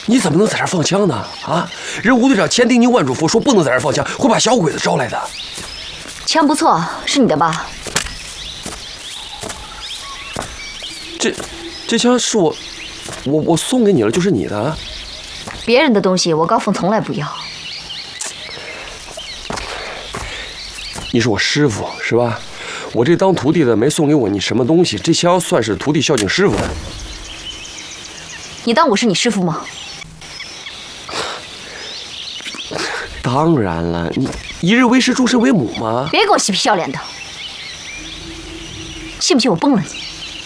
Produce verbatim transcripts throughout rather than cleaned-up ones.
你怎么能在这儿放枪呢？啊，人吴队长千叮咛万嘱咐说不能在这儿放枪，会把小鬼子招来的。 枪不错，是你的吧？ 这，这枪是我，我我送给你了，就是你的。 别人的东西我高凤从来不要。 你是我师傅是吧？我这当徒弟的没送给我你什么东西，这枪算是徒弟孝敬师傅的。 你当我是你师傅吗？ 当然了，你一日为师，终身为母嘛。 别给我嬉皮笑脸的，信不信我崩了你？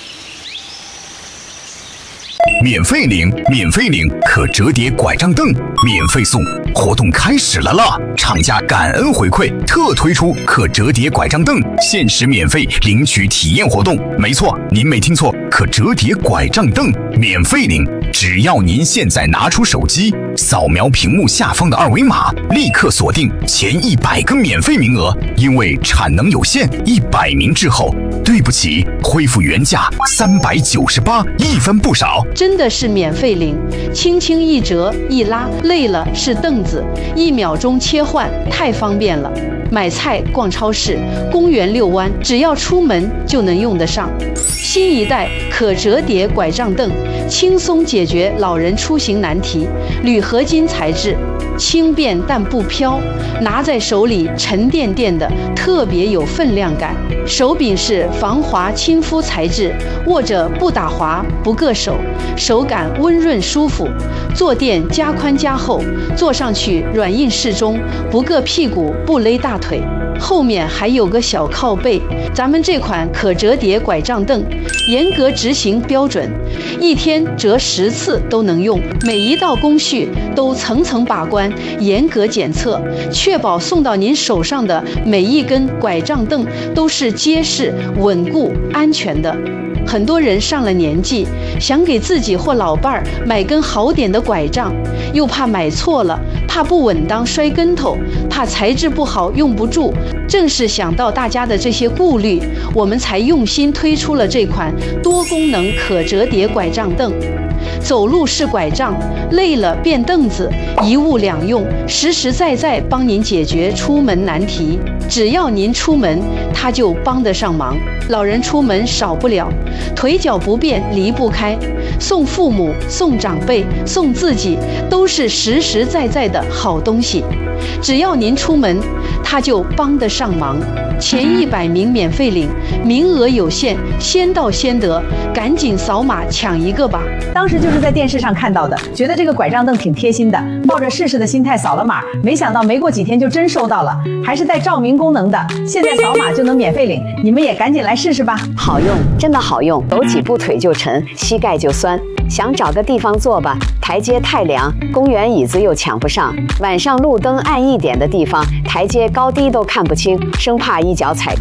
免费领，免费领可折叠拐杖凳，免费送，活动开始了啦！厂家感恩回馈，特推出可折叠拐杖凳，限时免费领取体验活动。没错，您没听错，可折叠拐杖凳免费领，只要您现在拿出手机，扫描屏幕下方的二维码，立刻锁定前一百个免费名额。因为产能有限，一百名之后，对不起，恢复原价三百九十八，一分不少。 真的是免费领，轻轻一折一拉，累了是凳子，一秒钟切换，太方便了。买菜、逛超市、公园遛弯，只要出门就能用得上。新一代可折叠拐杖凳，轻松解决老人出行难题。铝合金材质，轻便但不飘，拿在手里沉甸甸的，特别有分量感。手柄是防滑亲肤材质，握着不打滑不硌手，手感温润舒服。坐垫加宽加厚，坐上去软硬适中，不硌屁股不勒大腿。后面还有个小靠背。咱们这款可折叠拐杖凳严格执行标准，一天折十次都能用，每一道工序都层层把关，严格检测，确保送到您手上的每一根拐杖凳都是结实、稳固、安全的。很多人上了年纪，想给自己或老伴儿买根好点的拐杖，又怕买错了，怕不稳当摔跟头，怕材质不好用不住。正是想到大家的这些顾虑，我们才用心推出了这款多功能可折叠拐杖凳。走路是拐杖，累了变凳子，一物两用，实实在在帮您解决出门难题。只要您出门，它就帮得上忙。老人出门少不了，腿脚不便离不开，送父母、送长辈、送自己，都是实实在在的好东西。只要您出门，它就帮得上忙。前一百名免费领，名额有限，先到先得，赶紧扫码抢一个吧！ 当时就是在电视上看到的，觉得这个拐杖凳挺贴心的，抱着试试的心态扫了码，没想到没过几天就真收到了，还是带照明功能的，现在扫码就能免费领，你们也赶紧来试试吧！ 好用，真的好用，走几步腿就沉，膝盖就酸。想找个地方坐吧，台阶太凉，公园椅子又抢不上。晚上路灯暗一点的地方，台阶高低都看不清，生怕一脚踩